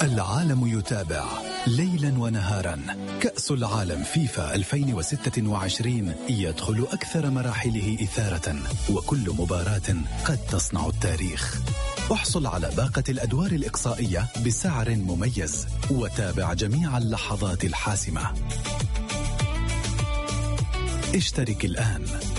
العالم يتابع ليلا ونهارا. كأس العالم فيفا 2026 يدخل أكثر مراحله إثارة، وكل مباراة قد تصنع التاريخ. احصل على باقة الأدوار الإقصائية بسعر مميز، وتابع جميع اللحظات الحاسمة. اشترك الآن